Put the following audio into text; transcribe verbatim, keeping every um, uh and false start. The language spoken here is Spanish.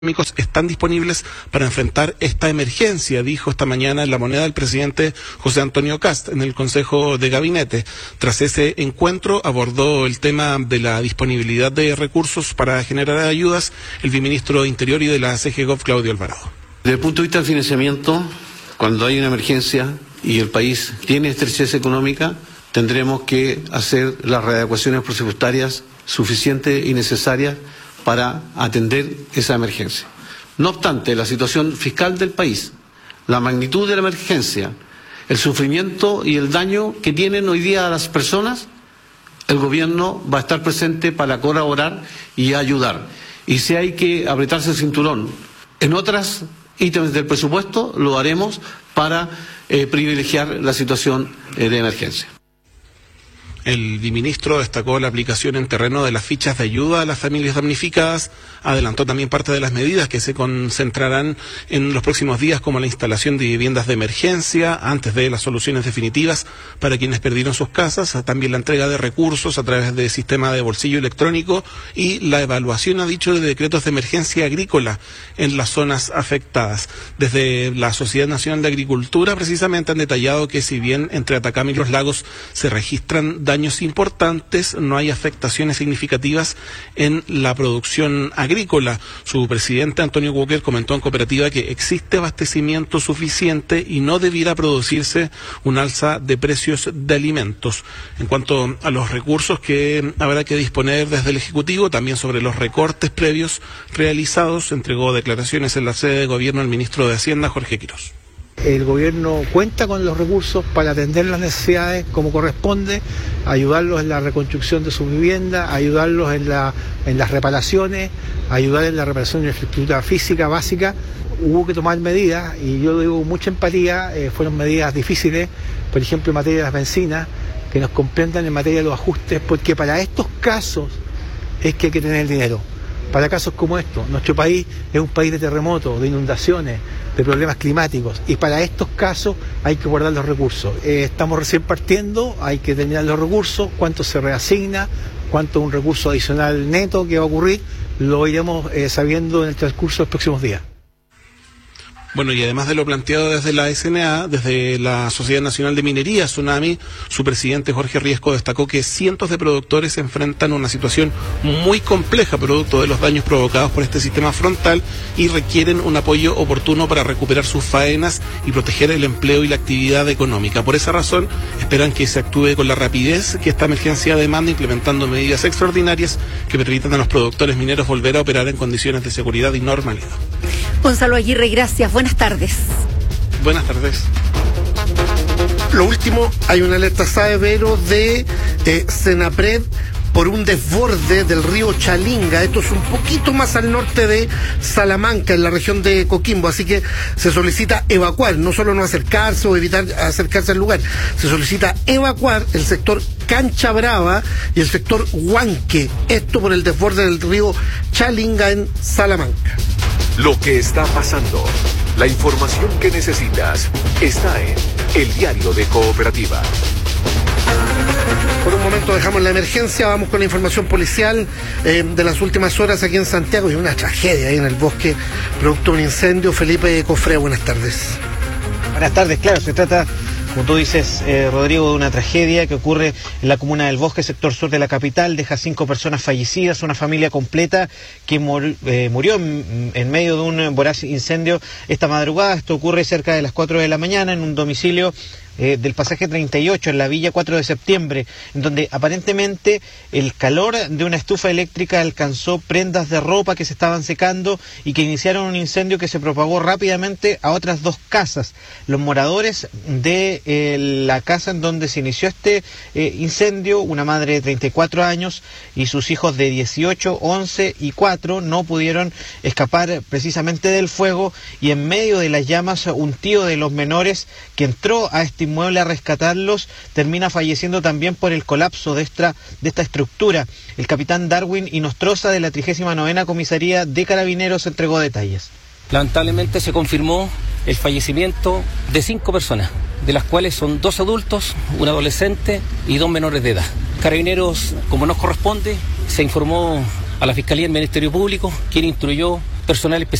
económicos están disponibles para enfrentar esta emergencia, dijo esta mañana en La Moneda el presidente José Antonio Kast en el Consejo de Gabinete. Tras ese encuentro abordó el tema de la disponibilidad de recursos para generar ayudas el viceministro de Interior y de la C G Gov, Claudio Alvarado. Desde el punto de vista del financiamiento, cuando hay una emergencia y el país tiene estrechez económica, tendremos que hacer las readecuaciones presupuestarias suficientes y necesarias para atender esa emergencia. No obstante, la situación fiscal del país, la magnitud de la emergencia, el sufrimiento y el daño que tienen hoy día a las personas, el gobierno va a estar presente para colaborar y ayudar. Y si hay que apretarse el cinturón en otros ítems del presupuesto, lo haremos para eh, privilegiar la situación eh, de emergencia. El viceministro destacó la aplicación en terreno de las fichas de ayuda a las familias damnificadas, adelantó también parte de las medidas que se concentrarán en los próximos días, como la instalación de viviendas de emergencia antes de las soluciones definitivas para quienes perdieron sus casas, también la entrega de recursos a través del sistema de bolsillo electrónico y la evaluación, ha dicho, de decretos de emergencia agrícola en las zonas afectadas. Desde la Sociedad Nacional de Agricultura precisamente han detallado que si bien entre Atacama y Los Lagos se registran daños importantes, no hay afectaciones significativas en la producción agrícola. Su presidente, Antonio Walker, comentó en Cooperativa que existe abastecimiento suficiente y no debiera producirse un alza de precios de alimentos. En cuanto a los recursos que habrá que disponer desde el Ejecutivo, también sobre los recortes previos realizados, entregó declaraciones en la sede de gobierno el ministro de Hacienda, Jorge Quirós. El gobierno cuenta con los recursos para atender las necesidades como corresponde, ayudarlos en la reconstrucción de sus viviendas, ayudarlos en, la, en las reparaciones, ayudar en la reparación de la infraestructura física básica. Hubo que tomar medidas, y yo digo mucha empatía, eh, fueron medidas difíciles, por ejemplo en materia de las bencinas, que nos comprendan en materia de los ajustes, porque para estos casos es que hay que tener el dinero. Para casos como estos, nuestro país es un país de terremotos, de inundaciones, de problemas climáticos, y para estos casos hay que guardar los recursos. Eh, estamos recién partiendo, hay que terminar los recursos, cuánto se reasigna, cuánto es un recurso adicional neto que va a ocurrir, lo iremos eh, sabiendo en el transcurso de los próximos días. Bueno, y además de lo planteado desde la S N A, desde la Sociedad Nacional de Minería, Tsunami, su presidente Jorge Riesco destacó que cientos de productores enfrentan una situación muy compleja producto de los daños provocados por este sistema frontal y requieren un apoyo oportuno para recuperar sus faenas y proteger el empleo y la actividad económica. Por esa razón, esperan que se actúe con la rapidez que esta emergencia demanda, implementando medidas extraordinarias que permitan a los productores mineros volver a operar en condiciones de seguridad y normalidad. Gonzalo Aguirre, gracias. Buenas tardes. Buenas tardes. Lo último, hay una alerta severo de eh, Senapred por un desborde del río Chalinga. Esto es un poquito más al norte de Salamanca, en la región de Coquimbo, así que se solicita evacuar, no solo no acercarse o evitar acercarse al lugar, se solicita evacuar el sector Cancha Brava y el sector Huanque, esto por el desborde del río Chalinga en Salamanca. Lo que está pasando, la información que necesitas, está en El Diario de Cooperativa. Por un momento dejamos la emergencia, vamos con la información policial eh, de las últimas horas aquí en Santiago. Y una tragedia ahí en el bosque, producto de un incendio. Felipe Cofrea, buenas tardes. Buenas tardes, claro, se trata, como tú dices, eh, Rodrigo, de una tragedia que ocurre en la comuna del Bosque, sector sur de la capital, deja cinco personas fallecidas, una familia completa que mur, eh, murió en, en medio de un voraz incendio esta madrugada. Esto ocurre cerca de las cuatro de la mañana en un domicilio Eh, del pasaje treinta y ocho en la villa cuatro de septiembre, en donde aparentemente el calor de una estufa eléctrica alcanzó prendas de ropa que se estaban secando y que iniciaron un incendio que se propagó rápidamente a otras dos casas. Los moradores de eh, la casa en donde se inició este eh, incendio, una madre de treinta y cuatro años y sus hijos de dieciocho, once y cuatro, no pudieron escapar precisamente del fuego, y en medio de las llamas un tío de los menores que entró a este inmueble a rescatarlos termina falleciendo también por el colapso de esta, de esta estructura. El capitán Darwin Inostroza de la trigésima novena Comisaría de Carabineros entregó detalles. Lamentablemente se confirmó el fallecimiento de cinco personas, de las cuales son dos adultos, un adolescente y dos menores de edad. Carabineros, como nos corresponde, se informó a la Fiscalía del Ministerio Público, quien instruyó personal especial